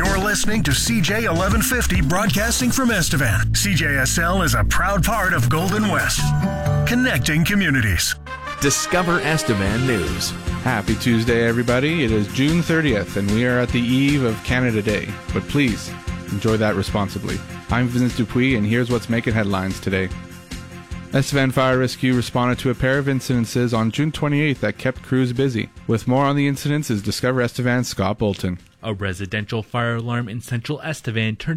You're listening to CJ 1150 broadcasting from Estevan. CJSL is a proud part of Golden West, connecting communities. Discover Estevan News. Happy Tuesday, everybody. It is June 30th, and we are at the eve of Canada Day. But please, enjoy that responsibly. I'm Vince Dupuis, and here's what's making headlines today. Estevan Fire Rescue responded to a pair of incidences on June 28th that kept crews busy. With more on the incidents is Discover Estevan's Scott Bolton. A residential fire alarm in central Estevan turned